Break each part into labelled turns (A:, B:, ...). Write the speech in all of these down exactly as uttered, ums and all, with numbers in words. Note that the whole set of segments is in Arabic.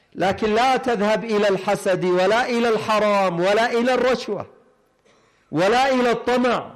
A: لكن لا تذهب إلى الحسد ولا إلى الحرام ولا إلى الرشوة ولا إلى الطمع.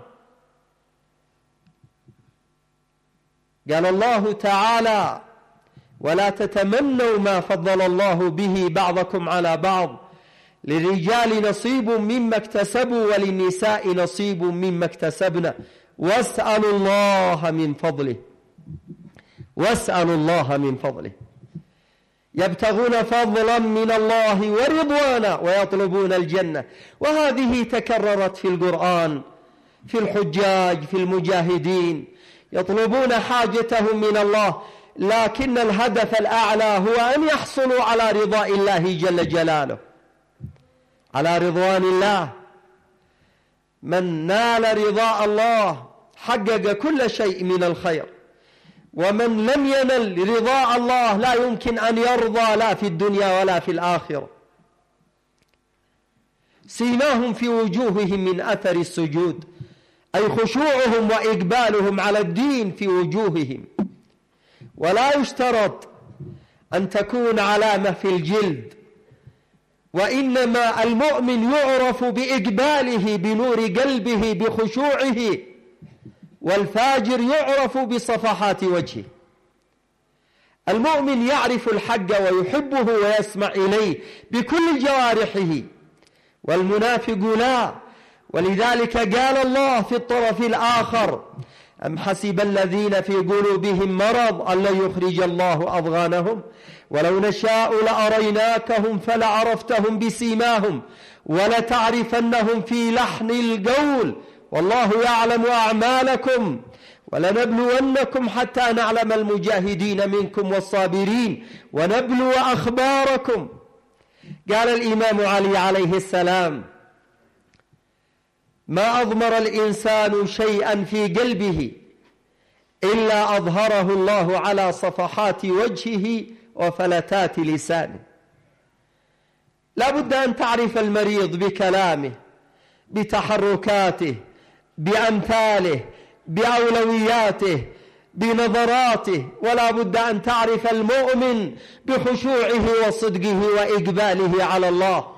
A: قال الله تعالى: ولا تتمنوا ما فضل الله به بعضكم على بعض، للرجال نصيب مما اكتسبوا وللنساء نصيب مما اكتسبنا واسألوا الله من فضله واسألوا الله من فضله. يبتغون فضلا من الله ورضوانا ويطلبون الجنة. وهذه تكررت في القرآن في الحجاج، في المجاهدين، يطلبون حاجتهم من الله، لكن الهدف الأعلى هو أن يحصلوا على رضاء الله جل جلاله، على رضوان الله. من نال رضاء الله حقق كل شيء من الخير، ومن لم ينل رضاء الله لا يمكن أن يرضى لا في الدنيا ولا في الآخرة. سيماهم في وجوههم من أثر السجود، أي خشوعهم وإقبالهم على الدين في وجوههم. ولا يشترط أن تكون علامة في الجلد، وإنما المؤمن يعرف بإقباله بنور قلبه بخشوعه، والفاجر يعرف بصفحات وجهه. المؤمن يعرف الحق ويحبه ويسمع إليه بكل جوارحه، والمنافق لا. ولذلك قال الله في الطرف الآخر: أم حسب الذين في قلوبهم مرض أن لن يخرج الله أضغانهم ولو نشاء لأريناكهم فلعرفتهم بسيماهم ولتعرفنهم في لحن القول والله يعلم أعمالكم ولنبلونكم حتى نعلم المجاهدين منكم والصابرين ونبلو أخباركم. قال الإمام علي عليه السلام: ما أضمر الإنسان شيئا في قلبه إلا أظهره الله على صفحات وجهه وفلتات لسانه. لا بد أن تعرف المريض بكلامه، بتحركاته، بأمثاله، بأولوياته، بنظراته. ولا بد أن تعرف المؤمن بخشوعه وصدقه وإقباله على الله.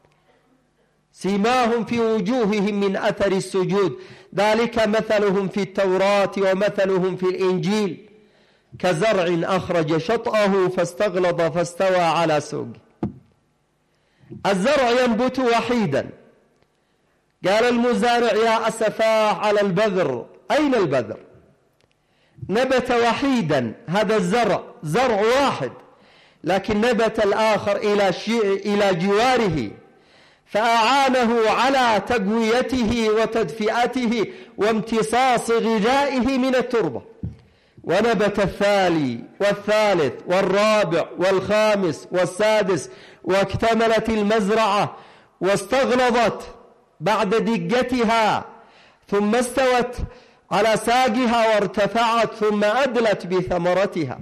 A: سيماهم في وجوههم من أثر السجود، ذلك مثلهم في التوراة ومثلهم في الإنجيل كزرع أخرج شطأه فاستغلظ فاستوى على سوقه. الزرع ينبت وحيدا. قال المزارع: يا أسفاه على البذر، أين البذر؟ نبت وحيدا، هذا الزرع زرع واحد، لكن نبت الآخر إلى إلى جواره فأعانه على تقويته وتدفئته وامتصاص غذائه من التربة. ونبت الثاني والثالث والرابع والخامس والسادس، واكتملت المزرعة واستغلظت بعد دقتها، ثم استوت على ساقها وارتفعت، ثم أدلت بثمرتها.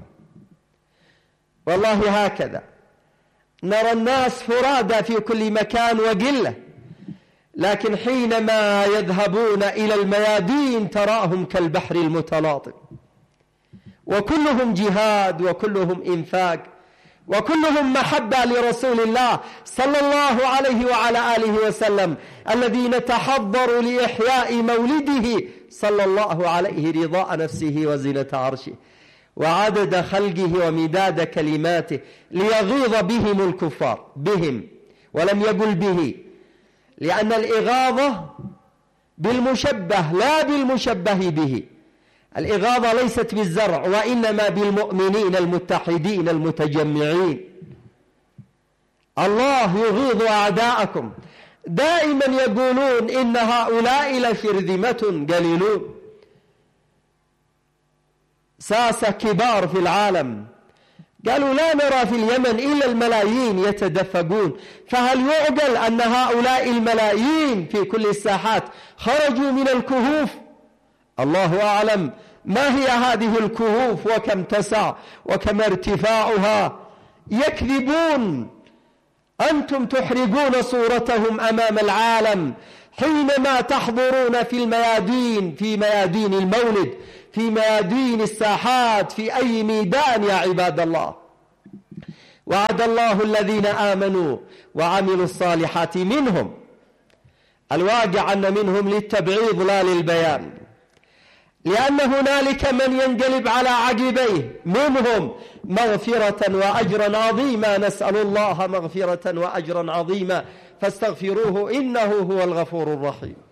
A: والله هكذا نرى الناس فرادى في كل مكان وقلة، لكن حينما يذهبون إلى الميادين تراهم كالبحر المتلاطم، وكلهم جهاد وكلهم إنفاق وكلهم محبة لرسول الله صلى الله عليه وعلى آله وسلم، الذي نتحضر لإحياء مولده صلى الله عليه رضاء نفسه وزنة عرشه وعدد خلقه ومداد كلماته، ليغيظ بهم الكفار، بهم ولم يقل به، لأن الإغاظة بالمشبه لا بالمشبه به. الإغاظة ليست بالزرع، وإنما بالمؤمنين المتحدين المتجمعين. الله يغيظ أعداءكم. دائما يقولون إن هؤلاء لشرذمة قليلون، ساسة كبار في العالم. قالوا: لا نرى في اليمن إلا الملايين يتدفقون، فهل يعقل أن هؤلاء الملايين في كل الساحات خرجوا من الكهوف؟ الله أعلم ما هي هذه الكهوف وكم تسع وكم ارتفاعها. يكذبون. أنتم تحرقون صورتهم أمام العالم حينما تحضرون في الميادين، في ميادين المولد، في ميادين الساحات، في أي ميدان يا عباد الله. وعد الله الذين آمنوا وعملوا الصالحات منهم. الواقع أن منهم للتبعيض لا للبيان، لأن هنالك من ينقلب على عقبيه منهم مغفرة وأجرا عظيما. نسأل الله مغفرة وأجرا عظيما، فاستغفروه إنه هو الغفور الرحيم.